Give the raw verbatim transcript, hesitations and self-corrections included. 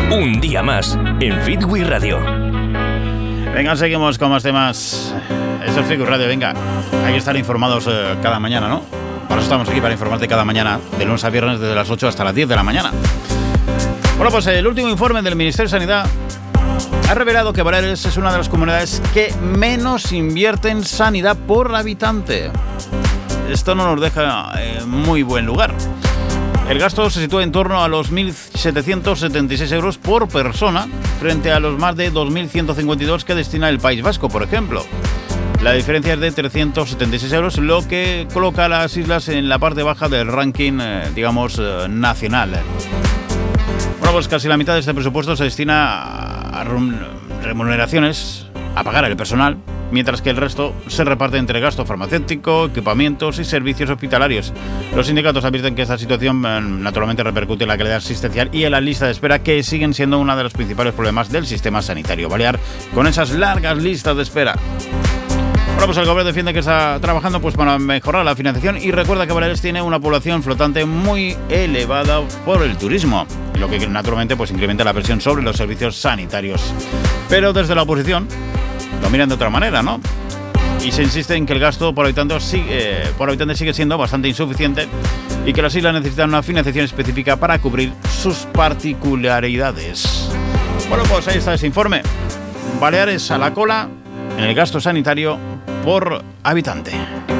Un día más en Fitwi Radio. Venga, seguimos con más temas. Es el Fitwi Radio, venga. Hay que estar informados eh, cada mañana, ¿no? Para eso estamos aquí, para informarte cada mañana, de lunes a viernes, desde las ocho hasta las diez de la mañana. Bueno, pues el último informe del Ministerio de Sanidad ha revelado que Baleares es una de las comunidades que menos invierte en sanidad por habitante. Esto no nos deja en muy buen lugar. El gasto se sitúa en torno a los mil setecientos setenta y seis euros por persona, frente a los más de dos mil ciento cincuenta y dos que destina el País Vasco, por ejemplo. La diferencia es de trescientos setenta y seis euros, lo que coloca a las islas en la parte baja del ranking, eh, digamos, eh, nacional. Bueno, pues casi la mitad de este presupuesto se destina a remuneraciones, a pagar al personal, mientras que el resto se reparte entre gasto farmacéutico, equipamientos y servicios hospitalarios. Los sindicatos advierten que esta situación eh, naturalmente repercute en la calidad asistencial y en la lista de espera, que siguen siendo uno de los principales problemas del sistema sanitario balear, con esas largas listas de espera. Bueno, pues el gobierno defiende que está trabajando pues para mejorar la financiación y recuerda que Baleares tiene una población flotante muy elevada por el turismo, lo que naturalmente pues incrementa la presión sobre los servicios sanitarios. Pero desde la oposición lo miran de otra manera, ¿no? Y se insiste en que el gasto por habitante sigue, eh, por habitante sigue siendo bastante insuficiente y que las islas necesitan una financiación específica para cubrir sus particularidades. Bueno, pues ahí está ese informe. Baleares a la cola en el gasto sanitario por habitante.